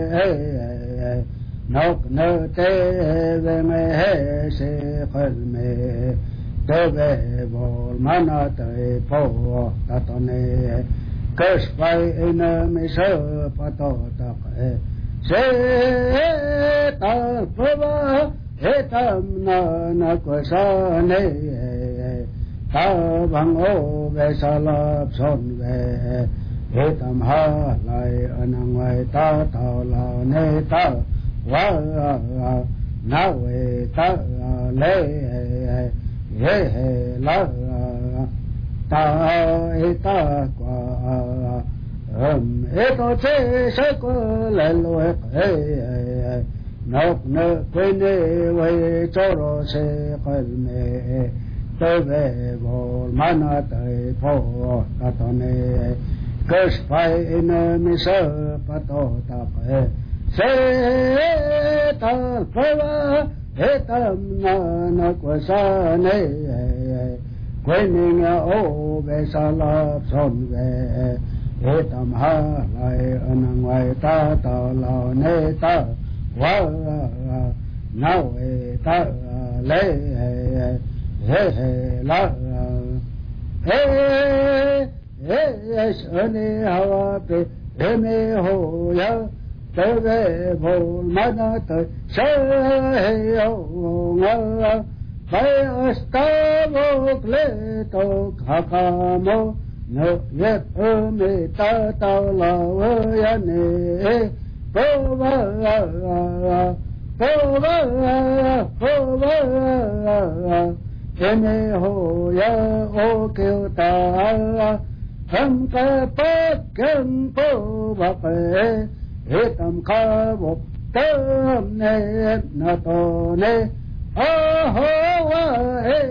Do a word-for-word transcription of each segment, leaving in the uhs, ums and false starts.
nóc nơ tê về mê hê sĩ khẩn mê tê về bồ mà nó tê phô ta tô nê cơ spai ina mê sơ pa tô ta khê se ta phô ba he tam na na kwa sa nê ta bằng ô về sa lạp son về he tam ha lại anang ngoài ta tao la nê ta wa na we ta le he he la ta e ta qua um e to che se ko le lo he nóc nơ quên đi we cho ro se qal me te ve bo mana te pho ta to ne cơ phải in mi sơ pa to ta pe se ta phơ he tam na na kwa sa ne quên đi ô về sa la son về he tam ha lại anh ngoài ta ta la ne ta wa na we ta le he he la he he sani hawa pe he me ho ya te ve bol mana te se he yo nga vai asta vo pleto khakamo no yet me ta ta la ya ne po va po va po va ene ho ya o kêu ta tham ca phát kem po va pe he tam kha bo tam ne na to ne a ho wa he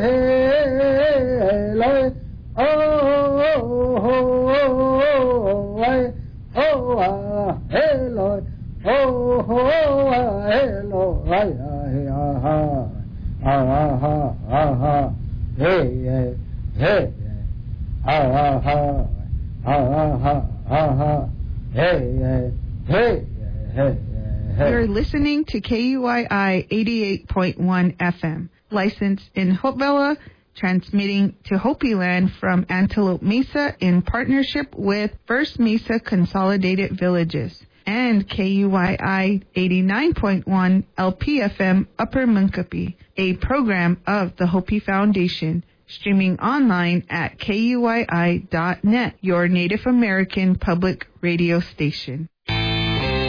he lai o ho wai o a he loi o ho a he lo ai a ha ha ha ha ha ha hey hey hey ha ha ha ha ha ha ha hey hey hey hey. You're listening to K U I I eighty-eight point one F M, licensed in Hopevilla, transmitting to Hopi Land from Antelope Mesa in partnership with First Mesa Consolidated Villages, and K U I I eighty-nine point one L P F M Upper Munkapi, a program of the Hopi Foundation, streaming online at K U I I dot net, your Native American public radio station.